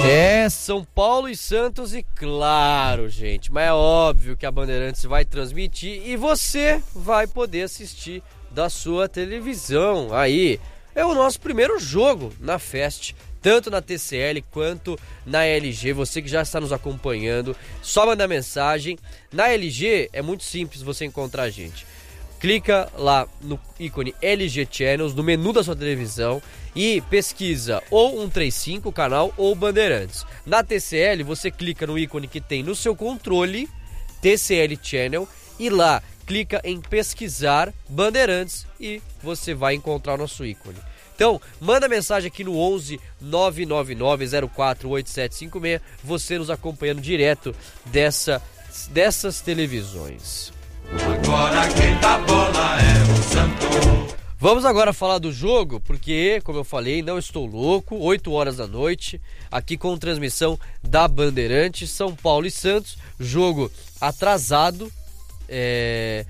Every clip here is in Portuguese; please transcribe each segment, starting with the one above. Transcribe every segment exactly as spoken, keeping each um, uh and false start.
É, São Paulo e Santos e claro, gente, mas é óbvio que a Bandeirantes vai transmitir e você vai poder assistir da sua televisão. Aí, é o nosso primeiro jogo na Fest, tanto na T C L quanto na L G. Você que já está nos acompanhando, só mandar mensagem. Na L G é muito simples você encontrar a gente. Clica lá no ícone L G Channels, no menu da sua televisão e pesquisa ou cento e trinta e cinco canal ou Bandeirantes. Na T C L você clica no ícone que tem no seu controle, T C L Channel, e lá clica em pesquisar Bandeirantes e você vai encontrar o nosso ícone. Então, manda mensagem aqui no onze nove nove nove zero quatro oito sete cinco seis, você nos acompanhando direto dessa, dessas televisões. Agora quem dá bola é o Santos. Vamos agora falar do jogo, porque, como eu falei, não estou louco, oito horas da noite, aqui com transmissão da Bandeirantes, São Paulo e Santos, jogo atrasado, é,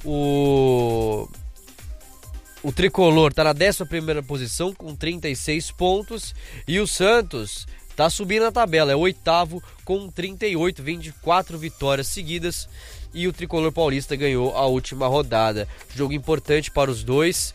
o... O tricolor está na décima primeira posição com trinta e seis pontos e o Santos está subindo na tabela, é o oitavo com trinta e oito, vem de quatro vitórias seguidas e o tricolor paulista ganhou a última rodada. Jogo importante para os dois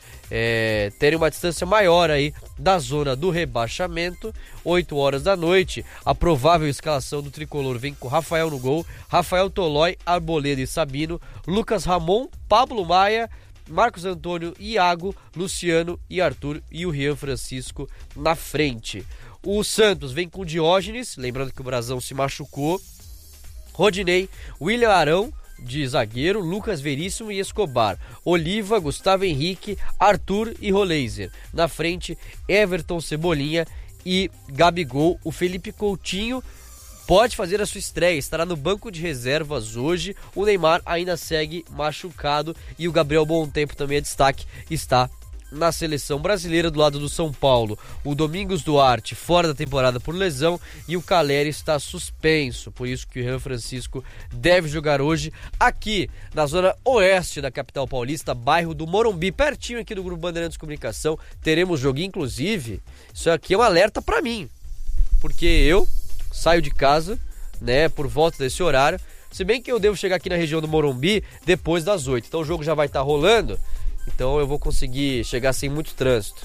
é, terem uma distância maior aí da zona do rebaixamento. oito horas da noite, a provável escalação do tricolor vem com Rafael no gol, Rafael Tolói, Arboleda e Sabino, Lucas Ramon, Pablo Maia, Marcos Antônio, Iago, Luciano e Arthur e o Rian Francisco na frente. O Santos vem com Diógenes, lembrando que o Brasão se machucou, Rodinei, William Arão de zagueiro, Lucas Veríssimo e Escobar, Oliva, Gustavo Henrique, Arthur e Roleiser. Na frente, Everton, Cebolinha e Gabigol. O Felipe Coutinho pode fazer a sua estreia, estará no banco de reservas hoje. O Neymar ainda segue machucado e o Gabriel Bontempo também é destaque, está na seleção brasileira do lado do São Paulo. O Domingos Duarte fora da temporada por lesão e o Caleri está suspenso, por isso que o Rian Francisco deve jogar hoje aqui na zona oeste da capital paulista, bairro do Morumbi, pertinho aqui do Grupo Bandeirantes de Comunicação. Teremos jogo, inclusive, isso aqui é um alerta para mim, porque eu saio de casa, né, por volta desse horário, se bem que eu devo chegar aqui na região do Morumbi depois das oito, então o jogo já vai estar rolando, então eu vou conseguir chegar sem muito trânsito.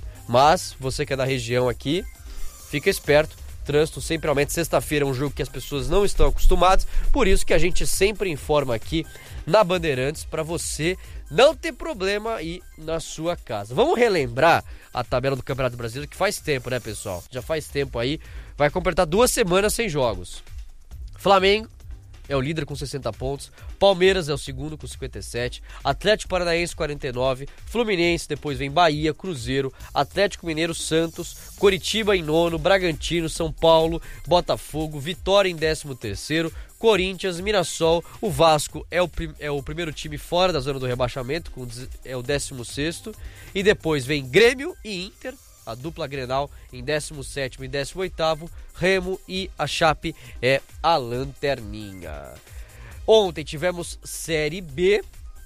Mas você que é da região aqui, fica esperto, trânsito sempre aumenta. Sexta-feira é um jogo que as pessoas não estão acostumadas, por isso que a gente sempre informa aqui na Bandeirantes para você não ter problema aí na sua casa. Vamos relembrar a tabela do Campeonato Brasileiro, que faz tempo, né, pessoal? Já faz tempo aí, vai completar duas semanas sem jogos. Flamengo é o líder com sessenta pontos, Palmeiras é o segundo com cinquenta e sete, Atlético Paranaense quarenta e nove, Fluminense, depois vem Bahia, Cruzeiro, Atlético Mineiro, Santos, Coritiba em nono, Bragantino, São Paulo, Botafogo, Vitória em décimo terceiro, Corinthians, Mirassol, o Vasco é o, prim- é o primeiro time fora da zona do rebaixamento, com, é o décimo sexto, e depois vem Grêmio e Inter, a dupla Grenal em décimo sétimo e décimo oitavo, Remo e a Chape é a lanterninha. Ontem tivemos Série B,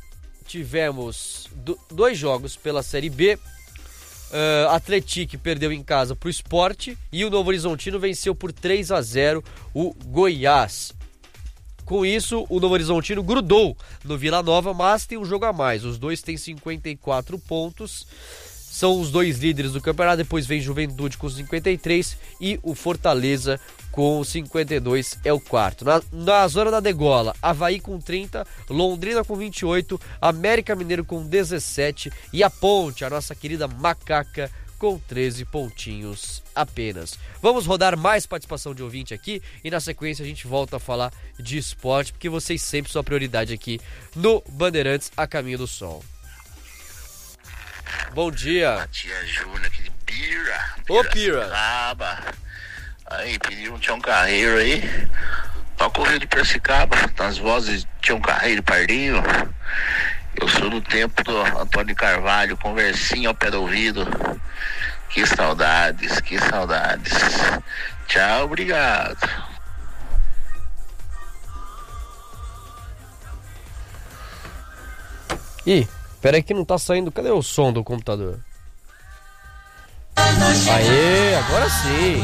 tivemos do, dois jogos pela Série B, uh, Atlético perdeu em casa para o Sport e o Novo Horizontino venceu por três a zero o Goiás. Com isso, o Novo Horizontino grudou no Vila Nova, mas tem um jogo a mais, os dois têm cinquenta e quatro pontos, são os dois líderes do campeonato, depois vem Juventude com cinquenta e três e o Fortaleza com cinquenta e dois é o quarto. Na, na zona da degola, Avaí com trinta, Londrina com vinte e oito, América Mineiro com dezessete e a Ponte, a nossa querida Macaca, com treze pontinhos apenas. Vamos rodar mais participação de ouvinte aqui e na sequência a gente volta a falar de esporte, porque vocês sempre são a prioridade aqui no Bandeirantes a Caminho do Sol. Bom dia. A tia Júlia aqui de Pira. Ô, Pira. Piracicaba. Aí, pediu um Tião Carreiro aí. Toca o Rio de Piracicaba. Nas vozes de Tião Carreiro, Pardinho. Eu sou do tempo do Antônio Carvalho, conversinha ao pé do ouvido. Que saudades, que saudades. Tchau, obrigado. Ih, peraí que não tá saindo. Cadê o som do computador? Aê, agora sim.